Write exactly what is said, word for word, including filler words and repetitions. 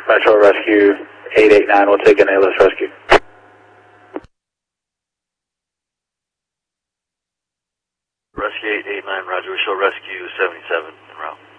Metro Rescue eight eight nine will take an A L S rescue. Rescue eight eight nine, roger, we show rescue seventy-seven en route.